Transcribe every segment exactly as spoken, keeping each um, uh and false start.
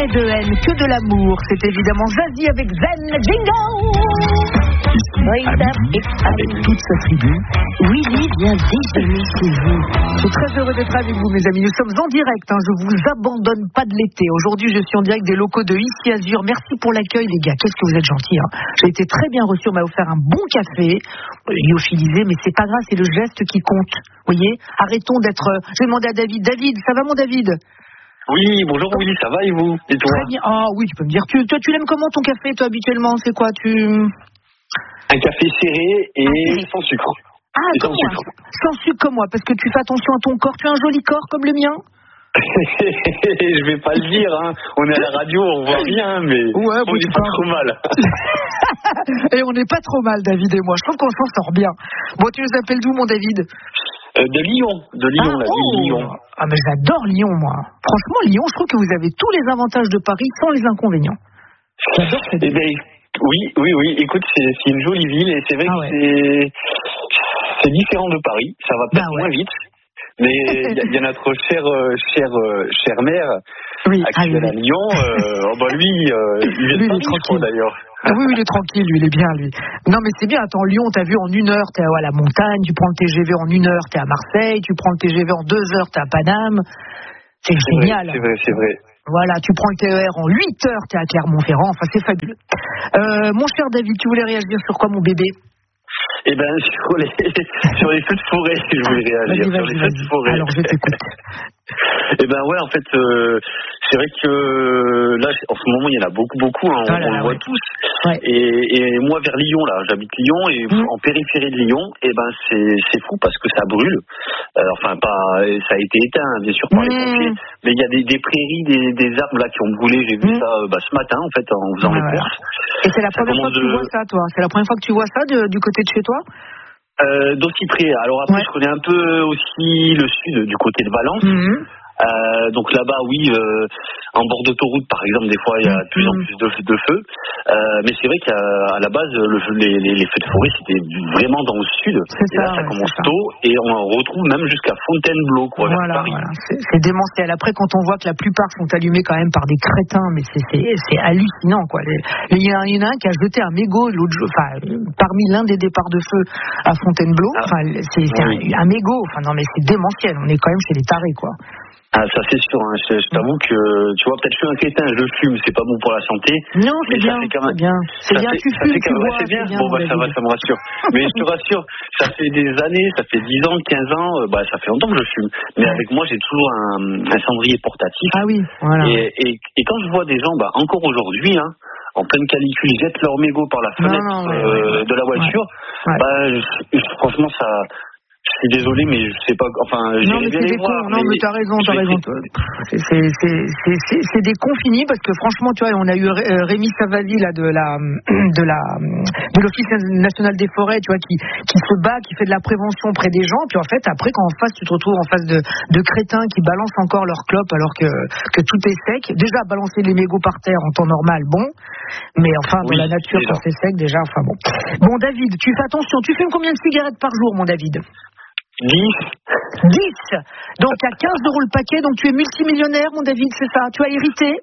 jamais de haine, que de l'amour. C'est évidemment Zazie avec Zen Jingle. Oui, avec toute sa tribu, Willy vient déjeuner chez vous. Je suis très heureux d'être avec vous, mes amis. Nous sommes en direct, hein. Je vous abandonne pas de l'été. Aujourd'hui, je suis en direct des locaux de Ici Azur. Merci pour l'accueil, les gars. Qu'est-ce que vous êtes gentils, hein. J'ai été très bien reçu. On m'a offert un bon café, lyophilisé, mais c'est pas grave, c'est le geste qui compte. Vous voyez, arrêtons d'être. Je vais demander à David. David, ça va, mon David? Oui, bonjour Willy, ça va et vous? Et toi? Très bien. Ah oui, tu peux me dire. Tu, toi, tu l'aimes comment ton café, toi, habituellement? C'est quoi, tu? Un café serré et ah, sans sucre. Ah, et comme sans moi. sucre. Sans sucre comme moi, parce que tu fais attention à ton corps. Tu as un joli corps comme le mien? Je vais pas le dire, hein. On est à la radio, on voit rien, mais ouais, on n'est pas trop mal. Et on n'est pas trop mal, David et moi. Je trouve qu'on s'en sort bien. Bon, tu nous appelles d'où, mon David? euh, De Lyon, de Lyon, ah, la oh. ville de Lyon. Ah, mais j'adore Lyon, moi. Franchement, Lyon, je trouve que vous avez tous les avantages de Paris sans les inconvénients. J'adore cette ville. Eh ben, oui, oui, oui. Écoute, c'est, c'est une jolie ville et c'est vrai ah, que ouais. c'est, c'est différent de Paris. Ça va peut-être ah, ouais. moins vite. Mais il y, y a notre cher, euh, cher, euh, cher maire oui, actuel ah, à Lyon. Euh, oh bah lui, euh, il vient de Paris, je crois, d'ailleurs. Ah oui, oui, il est tranquille, lui, il est bien, lui. Non, mais c'est bien. Attends, Lyon, t'as vu, en une heure, t'es à la montagne. Tu prends le T G V en une heure, t'es à Marseille. Tu prends le T G V en deux heures, t'es à Paname. C'est, c'est génial. Vrai, c'est vrai, c'est vrai. Voilà, tu prends le T E R en huit heures, t'es à Clermont-Ferrand. Enfin, c'est fabuleux. Euh, mon cher David, tu voulais réagir sur quoi, mon bébé? Eh ben, sur les, sur les feux de forêt, je voulais réagir. Vas-y, vas-y, sur les vas-y. feux de forêt. Alors, je t'écoute. Eh ben, ouais, en fait, euh, c'est vrai que euh, là, en ce moment, il y en a beaucoup, beaucoup, hein, on, ah là, on le voit ouais. tous. Ouais. Et, et moi, vers Lyon, là, j'habite Lyon, et mmh. en périphérie de Lyon, eh ben, c'est, c'est fou parce que ça brûle. Euh, enfin, pas, ça a été éteint, bien sûr, par mmh. les pompiers, mais il y a des, des prairies, des, des arbres, là, qui ont brûlé. J'ai vu mmh. ça, bah, ce matin, en fait, en faisant ouais, les courses. Et c'est la première fois que de... tu vois ça, toi? C'est la première fois que tu vois ça de, du côté de chez toi? Euh, d'aussi près. Alors après, ouais. je connais un peu aussi le sud, du côté de Valence. Mmh. Euh, donc là-bas, oui, euh, en bord d'autoroute, par exemple, des fois, il y a de plus en plus de, de feux. Euh, mais c'est vrai qu'à à la base, le, les, les, les feux de forêt, c'était vraiment dans le sud. C'est et ça, là, ça ouais, commence tôt, et on en retrouve même jusqu'à Fontainebleau, quoi, voilà, vers Paris. Voilà. C'est, c'est démentiel. Après, quand on voit que la plupart sont allumés quand même par des crétins, mais c'est, c'est, c'est hallucinant, quoi. Il y, en a, il y en a un qui a jeté un mégot l'autre jour, enfin, parmi l'un des départs de feu à Fontainebleau. Ah, enfin, c'est, c'est oui. un, un mégot. Enfin, non, mais c'est démentiel. On est quand même chez les tarés, quoi. Ah, ça c'est sûr, hein. je, je t'avoue que, tu vois, peut-être je suis un crétin, je fume, c'est pas bon pour la santé. Non, c'est bien, quand même... c'est bien, c'est bien, tu fumes, tu bois, c'est bien, c'est bien, bon bah ça va, ça me rassure. Mais je te rassure, ça fait des années, ça fait dix ans, quinze ans, euh, bah ça fait longtemps que je fume. Mais ouais. avec moi, j'ai toujours un, un cendrier portatif. Ah oui, voilà. Et, et, et quand je vois des gens, bah encore aujourd'hui, hein, en pleine canicule, ils jettent leur mégot par la fenêtre non, non, ouais, euh, ouais. de la voiture, ouais. bah je, je, franchement ça... Je suis désolé, mais je sais pas. Enfin, non, mais bien c'est les des voir, cons. Non, mais t'as raison, t'as raison. C'est, c'est, c'est, c'est, c'est des cons finis parce que franchement, tu vois, on a eu Rémi Savasi là de la, de la, de l'Office national des forêts, tu vois, qui, qui se bat, qui fait de la prévention auprès des gens. Puis en fait, après, quand en face, tu te retrouves en face de, de crétins qui balancent encore leur clope alors que, que tout est sec. Déjà, balancer les mégots par terre en temps normal, bon. Mais enfin, oui, dans la nature, déjà. Quand c'est sec, déjà, enfin bon. Bon, David, tu fais attention. Tu fumes combien de cigarettes par jour, mon David? dix. dix. Donc à quinze euros le paquet, donc tu es multimillionnaire, mon David, c'est ça? Tu as hérité?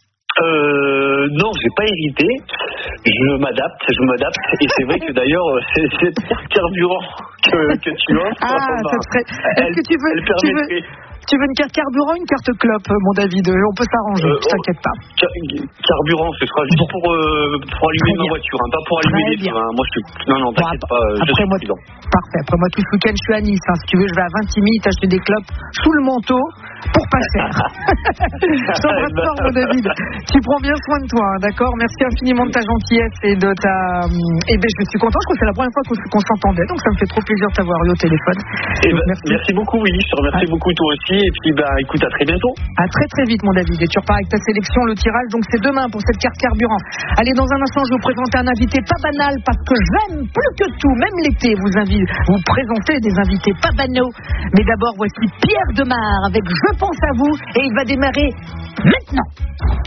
Euh, non, j'ai pas hérité. Je m'adapte, je m'adapte. Et c'est vrai que d'ailleurs, c'est cette carte carburant que, que tu offres. Ah, bah, ça serait... Est-ce elle, que tu veux, elle permettrait... tu veux... Tu veux une carte carburant ou une carte clope, mon David? On peut s'arranger, euh, ne t'inquiète pas. Car- carburant, ce sera juste pour, euh, pour allumer ma voiture, hein, pas pour allumer les feux. Hein. Moi, je suis... Non, non, t'inquiète bon, pas, euh, après, je suis moi, prudent. Parfait. Après, moi, tout ce week-end, je suis à Nice. Hein. Si tu veux, je vais à Vintimille t'acheter des clopes sous le manteau pour pas cher. Je t'embrasse fort, mon David. Tu prends bien soin de toi, hein, d'accord? Merci infiniment de ta gentillesse et de ta... Et ben, je suis content. Je crois que c'est la première fois qu'on, qu'on s'entendait, donc ça me fait trop plaisir de t'avoir eu au téléphone. Et ben, merci. merci beaucoup, Willy. Je te remercie ah. beaucoup, toi aussi. Et puis, bah, écoute, à très bientôt. À très très vite, mon David. Et tu repars avec ta sélection, le tirage. Donc c'est demain pour cette carte carburant. Allez, dans un instant, je vais vous présenter un invité pas banal parce que j'aime plus que tout, même l'été, vous invite, vous présenter des invités pas banaux. Mais d'abord, voici Pierre Demar avec Je pense à vous et il va démarrer maintenant.